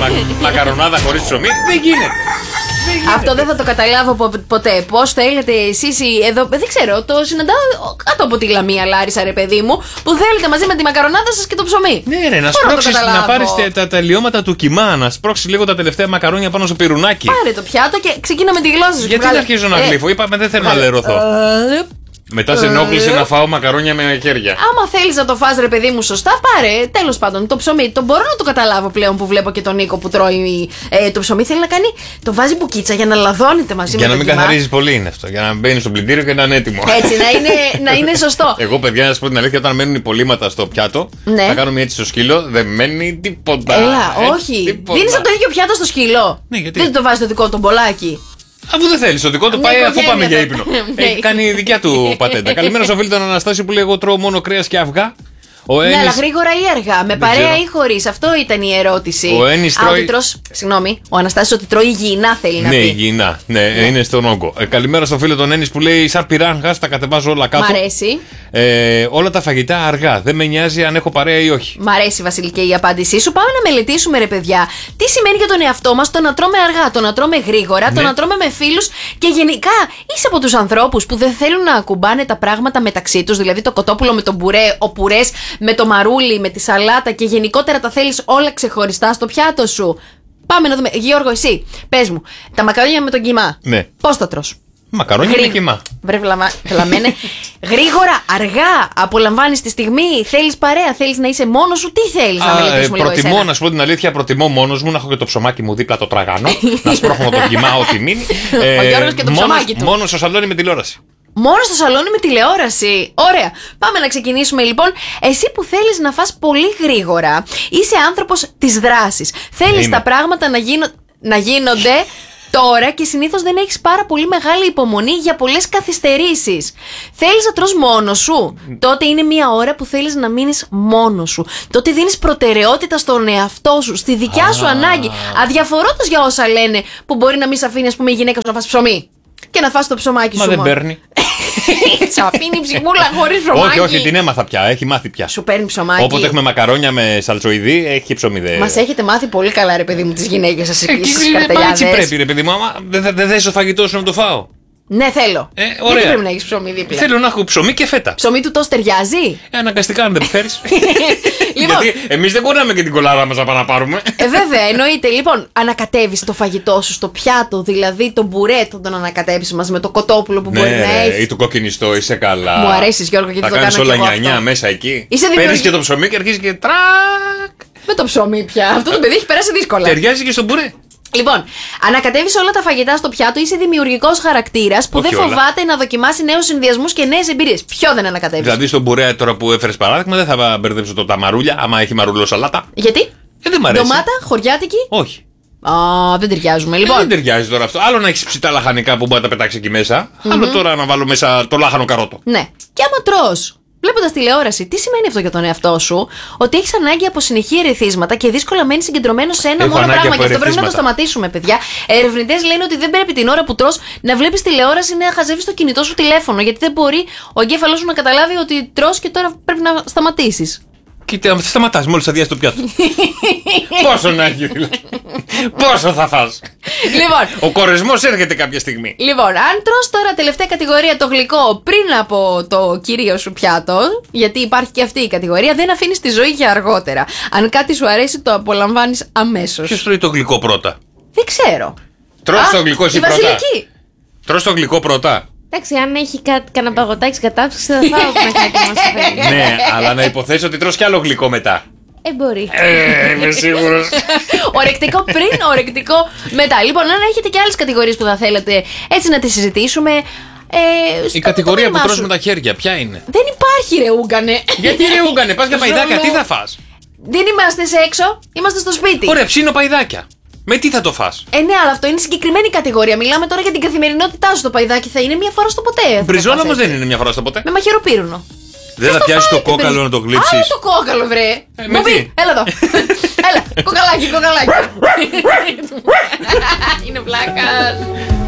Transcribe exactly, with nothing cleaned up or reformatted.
μα, μακαρονάδα χωρίς ψωμί. Δεν γίνεται. Αυτό δεν θα το καταλάβω ποτέ. Πώς θέλετε εσείς εδώ. Δεν ξέρω, το συναντάω κάτω από τη Λαμία, Λάρισα, ρε παιδί μου, που θέλετε μαζί με τη μακαρονάδα σας και το ψωμί. Ναι, ρε, να σπρώξεις, να πάρεις τα τελειώματα του κιμά, να σπρώξεις λίγο τα τελευταία μακαρόνια πάνω στο πυρουνάκι. Πάρε το πιάτο και ξεκίνα με τη γλώσσα σου. Γιατί να αρχίζω να γλύφω, είπαμε δεν θέλω να λερωθώ. Μετά σε ενόχλησε να φάω μακαρόνια με χέρια. Άμα θέλεις να το φας, ρε παιδί μου, σωστά, πάρε. Τέλος πάντων, το ψωμί. Το μπορώ να το καταλάβω πλέον που βλέπω και τον Νίκο που τρώει ε, το ψωμί. Θέλει να κάνει. Το βάζει μπουκίτσα για να λαδώνεται μαζί για με το Για να μην κιμά. καθαρίζεις πολύ είναι αυτό. Για να μπαίνει στο πλυντήριο και να είναι έτοιμο. Έτσι, να είναι, να είναι σωστό. Εγώ, παιδιά, να σα πω την αλήθεια, όταν μένουν υπολείμματα στο πιάτο, ναι. θα κάνουμε έτσι στο σκύλο, δεν μένει τίποτα. Έλα, έτσι, όχι. Τίποτα. Δίνεις από το ίδιο πιάτο στο σκύλο. Ναι, γιατί? Δεν το βάζει το δικό του μπολάκι. Αφού δεν θέλει, το δικό του πάει αφού πάμε για ύπνο. Έχει κάνει δικιά του πατέντα. Καλημέρα στο φίλο τον Αναστάσιο που λέει: εγώ τρώω μόνο κρέας και αυγά. Ο ναι, Ένις... αλλά γρήγορα ή αργά, με παρέα ξέρω. Ή χωρίς. Αυτό ήταν η ερώτηση. Ο Ένις τρώει. Ότι τρως... Συγγνώμη, ο Αναστάσιος ότι τρώει υγιεινά θέλει να ναι, πει. Υγιεινά, ναι, ναι, είναι στον όγκο. Ε, καλημέρα στο φίλο τον Ένις που λέει: σαν πυράγχας, τα κατεβάζω όλα κάτω. Μ' αρέσει. Ε, όλα τα φαγητά αργά. Δεν με νοιάζει αν έχω παρέα ή όχι. Μ' αρέσει, Βασιλική, η απάντησή σου. Πάμε να μελετήσουμε, ρε παιδιά, τι σημαίνει για τον εαυτό μας το να τρώμε αργά, το να τρώμε γρήγορα, ναι. Το να τρώμε με φίλους και γενικά είσαι από τους ανθρώπους που δεν θέλουν να ακουμπάνε τα πράγματα μεταξύ τους. Δηλαδή το κοτόπουλο με το μπουρέ, ο πουρές με το μαρούλι, με τη σαλάτα και γενικότερα τα θέλεις όλα ξεχωριστά στο πιάτο σου. Πάμε να δούμε. Γιώργο, εσύ, πες μου, τα μακαρόνια με τον κιμά. Ναι. Πώς τα τρως? Μακαρόνια Γρή... με κιμά. Βρε βλαμένε. Γρήγορα, αργά, απολαμβάνεις τη στιγμή, θέλεις παρέα, θέλεις να είσαι μόνος σου, τι θέλεις να μελετήσουμε λίγο εσένα? Προτιμώ, να σου πω την αλήθεια, προτιμώ μόνος μου να έχω και το ψωμάκι μου δίπλα το τραγάνο, να σπρώχνω το κιμά ό,τι μείνει. Ο Γιώργος και το ψωμάκι του. Μόνο στο σαλόνι με τηλεόραση. Μόνο στο σαλόνι με τηλεόραση. Ωραία. Πάμε να ξεκινήσουμε λοιπόν. Εσύ που θέλεις να φας πολύ γρήγορα, είσαι άνθρωπος της δράσης. Θέλεις τα πράγματα να, γίνω... να γίνονται τώρα και συνήθως δεν έχεις πάρα πολύ μεγάλη υπομονή για πολλές καθυστερήσεις. Θέλεις να τρως μόνος σου. Τότε είναι μια ώρα που θέλεις να μείνεις μόνος σου. Τότε δίνεις προτεραιότητα στον εαυτό σου, στη δικιά ah. σου ανάγκη. Αδιαφορώντας για όσα λένε που μπορεί να μην σε αφήνει, ας πούμε, η γυναίκα σου να φας ψωμί. Και να φας το ψωμάκι Μα σου. Μα δεν παίρνει. Σ' αφήνει ψυχούλα χωρίς ψωμάκι. Όχι, όχι, την έμαθα πια. Έχει μάθει πια. Σου παίρνει ψωμάκι. Όποτε έχουμε μακαρόνια με σαλτσοειδή, έχει ψωμί. Μας έχετε μάθει πολύ καλά, ρε παιδί μου, τις γυναίκες σας εκεί στις καρτελιάδες. Έτσι πρέπει, ρε παιδί μου. Δεν θες το φαγητό σου να το φάω. Ναι, θέλω. Ε, ωραία. Γιατί πρέπει να έχεις ψωμί δίπλα? Θέλω να έχω ψωμί και φέτα. Ψωμί του τόσο ταιριάζει. Ε, αναγκαστικά αν δεν φέρεις. Λοιπόν, γιατί εμείς δεν κουράμε και την κολλάδα μας να πάμε να πάρουμε. Ε, βέβαια, εννοείται. Λοιπόν, ανακατεύεις το φαγητό σου στο πιάτο, δηλαδή το μπουρέτο τον ανακατεύεις μαζί με το κοτόπουλο που ναι, μπορεί να έχει. Ή το κοκκινιστό, είσαι καλά. Μου αρέσει, Γιώργο, γιατί θα το κάνω. Θα κάνεις όλα νιανιά μέσα εκεί. Παίρνεις και το ψωμί και αρχίζει και τρακ. Με το ψωμί πια. Αυτό το παιδί έχει περάσει δύσκολα. Ταιριάζει και στο μπουρέ. Λοιπόν, ανακατεύεις όλα τα φαγητά στο πιάτο, είσαι δημιουργικός χαρακτήρας που όχι δεν όλα. Φοβάται να δοκιμάσει νέους συνδυασμούς και νέες εμπειρίες. Ποιο δεν ανακατεύεις? Δηλαδή στο μπουρέ τώρα που έφερες παράδειγμα, δεν θα μπερδέψω το ταμαρούλια, άμα έχει μαρούλο σαλάτα. Γιατί? Ε, δεν μ' αρέσει. Ντομάτα, χωριάτικη. Όχι. Α, δεν ταιριάζουμε. Λοιπόν. Ε, δεν ταιριάζει τώρα αυτό. Άλλο να έχει ψητά λαχανικά που μπορεί να τα πετάξει εκεί μέσα. Mm-hmm. Άλλο τώρα να βάλω μέσα το λάχανο καρότο. Ναι. Και άμα τρως βλέποντας τηλεόραση, τι σημαίνει αυτό για τον εαυτό σου? Ότι έχεις ανάγκη από συνεχή ερεθίσματα και δύσκολα μένεις συγκεντρωμένος σε ένα Έχω μόνο πράγμα. Και αυτό πρέπει να το ερεθίσματα. σταματήσουμε, παιδιά. Ερευνητές λένε ότι δεν πρέπει την ώρα που τρως να βλέπεις τηλεόραση, να χαζεύεις το κινητό σου τηλέφωνο. Γιατί δεν μπορεί ο εγκέφαλός σου να καταλάβει ότι τρως και τώρα πρέπει να σταματήσεις. Κοίτα, σταματάς μόλις αδειάσει το πιάτο. Πόσο να έχει, δηλαδή. Πόσο θα φας. Λοιπόν, ο κορεσμός έρχεται κάποια στιγμή. Λοιπόν, αν τρως τώρα τελευταία κατηγορία το γλυκό πριν από το κυρίω σου πιάτο, γιατί υπάρχει και αυτή η κατηγορία, δεν αφήνεις τη ζωή για αργότερα. Αν κάτι σου αρέσει, το απολαμβάνεις αμέσως. Ποιος τρώει το γλυκό πρώτα? Δεν ξέρω. Τρως το γλυκό εσύ πρώτα? Βασιλική. Τρως το γλυκό πρώτα? Εντάξει, αν έχει κάτι, κανένα παγωτάκι κατάψυξη, θα φάω μέχρι να ετοιμάσει. Ναι, αλλά να υποθέσω ότι τρως κι άλλο γλυκό μετά. Ε, μπορεί. Ε, είμαι σίγουρος. Ορεκτικό πριν, ορεκτικό μετά. Λοιπόν, αν έχετε και άλλες κατηγορίες που θα θέλετε έτσι να τις συζητήσουμε. Ε, η κατηγορία που τρως με τα χέρια, ποια είναι? Δεν υπάρχει, ρε Ούγκανε. Γιατί ρε Ούγκανε, πας για παϊδάκια, τι θα φας? Δεν είμαστε σε έξω, είμαστε στο σπίτι. Ωραία, ψήνω παϊδάκια. Με τι θα το φας? Ε, ναι, αλλά αυτό είναι συγκεκριμένη κατηγορία. Μιλάμε τώρα για την καθημερινότητά σου. Το παϊδάκι θα είναι μία φορά στο ποτέ. Μπριζόλα όμως δεν είναι μία φορά στο ποτέ. Με μαχαιροπύρουνο. Δεν θα πιάσει το κόκαλο να το γλύψεις? Α, το κόκαλο, βρε. Ε, με τι? Έλα εδώ. Έλα, κοκαλάκι, κοκαλάκι. Είναι πλάκα.